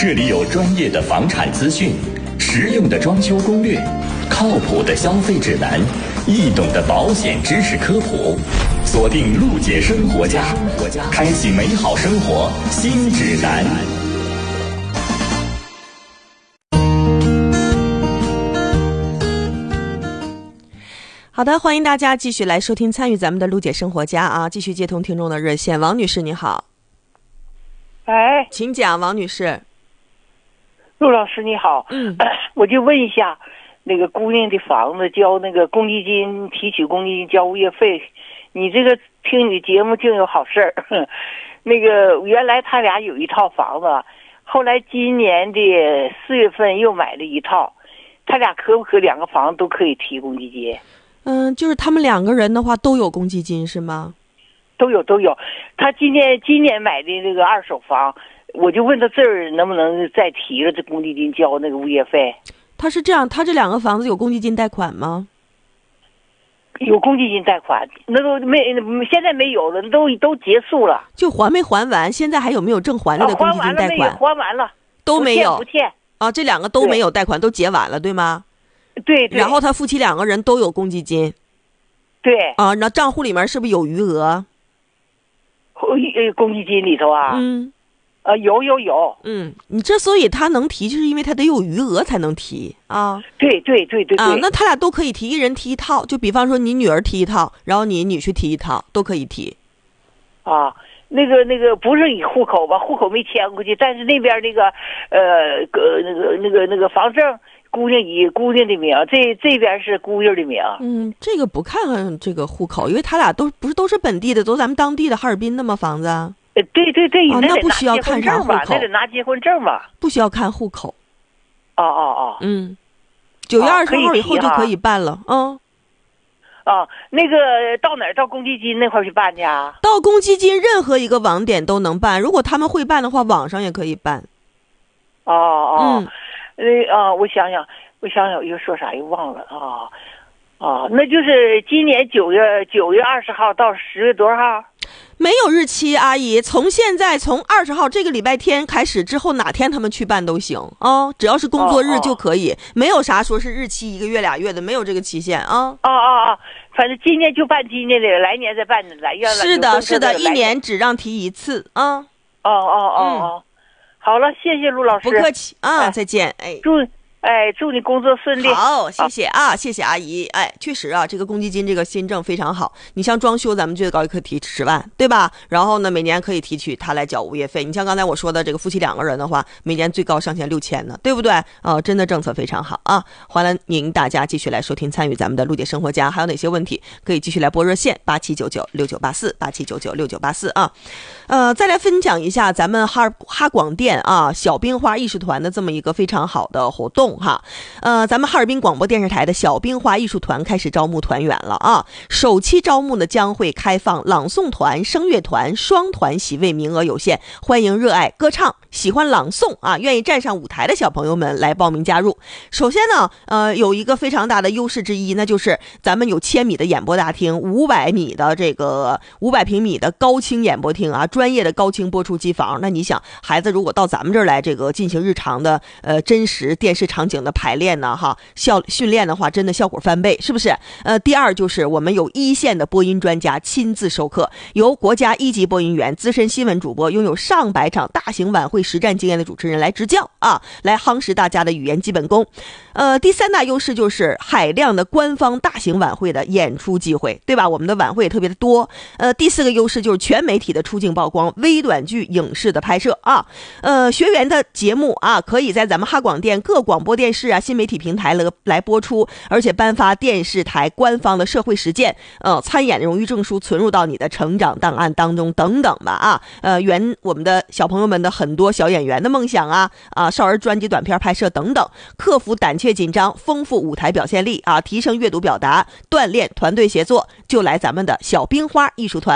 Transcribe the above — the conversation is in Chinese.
这里有专业的房产资讯，实用的装修攻略，靠谱的消费指南，易懂的保险知识科普。锁定陆姐生活家，开启美好生活新指南。 好的，欢迎大家继续来收听参与咱们的陆姐生活家啊！继续接通听众的热线，王女士你好。 哎， 请讲，王女士。 陆老师你好，我就问一下，那个姑娘的房子交那个公积金，提取公积金交物业费，你这个听你节目净有好事儿。那个原来他俩有一套房子，后来今年的4月份又买了一套，他俩可不可两个房子都可以提公积金？ 就是他们两个人的话都有公积金是吗？ 都有。他今年买的那个二手房，我就问他这儿能不能再提了这公积金交那个物业费。 他是这样，他这两个房子有公积金贷款吗？ 有公积金贷款，那都现在没有了，都结束了。 就还没还完？现在还有没有正还着的公积金贷款？ 还完了， 都没有， 不欠啊，这两个都没有贷款，都结完了，对吗？ 对。 然后他夫妻两个人都有公积金。 对。 啊，那账户里面是不是有余额？ 公积金里头啊？有。 你之所以他能提，就是因为他得有余额才能提啊。 对。 啊，那他俩都可以提，一人提一套。就比方说你女儿提一套，然后你女婿提一套，都可以提。 啊，那个不是以户口吧？户口没迁过去，但是那边那个房证，姑娘以姑娘的名，这边是姑爷的名。 这个不看这个户口，因为他俩都是本地的，都咱们当地的哈尔滨的嘛房子。 对， 那不需要看啥户口， 那得拿结婚证吧？ 不需要看户口。 哦。 9月20号以后就可以办了。 那个到哪儿？到公积金那块儿去办去啊？ 到公积金任何一个网点都能办，如果他们会办的话，网上也可以办。 我想想，又说啥又忘了那就是今年9月20号到10月多少号？ 没有日期，阿姨，从20号这个礼拜天开始之后，哪天他们去办都行啊，只要是工作日就可以，没有啥说是日期1个月2月的，没有这个期限啊。 反正今年就办今年的，来年再办来月。 是的，一年只让提一次啊。 好了，谢谢陆老师。 不客气啊，再见。 祝你工作顺利。 好，谢谢啊，谢谢阿姨。确实啊，这个公积金这个新政非常好。你像装修，咱们最高也可以提10万，对吧？然后呢，每年可以提取他来缴物业费。你像刚才我说的这个夫妻两个人的话，每年最高上限6000呢，对不对？真的政策非常好啊！欢迎您大家继续来收听参与咱们的陆姐生活家，还有哪些问题可以继续来拨热线8799698487996984啊。再来分享一下咱们哈广电啊小冰花艺术团的这么一个非常好的活动哈。咱们哈尔滨广播电视台的小冰花艺术团开始招募团员了啊。首期招募呢将会开放朗诵团、声乐团双团席位，名额有限，欢迎热爱歌唱、喜欢朗诵啊、愿意站上舞台的小朋友们来报名加入。首先呢，有一个非常大的优势之一，那就是咱们有1000米的演播大厅，500平米的高清演播厅啊，专业的高清播出机房。那你想，孩子如果到咱们这儿来这个进行日常的真实电视场景的排练呢训练的话，真的效果翻倍，是不是？第二就是我们有一线的播音专家亲自授课，由国家1级播音员、资深新闻主播，拥有上百场大型晚会实战经验的主持人来执教啊，来夯实大家的语言基本功。第3大优势就是海量的官方大型晚会的演出机会，对吧？我们的晚会也特别的多。第4个优势就是全媒体的出镜曝光、微短剧影视的拍摄啊。学员的节目啊，可以在咱们哈广电各广播电视啊、新媒体平台来播出，而且颁发电视台官方的社会实践参演的荣誉证书，存入到你的成长档案当中等等吧啊。圆我们的小朋友们的很多小演员的梦想啊，少儿专辑短片拍摄等等，克服胆怯紧张，丰富舞台表现力啊，提升阅读表达，锻炼团队协作，就来咱们的小冰花艺术团。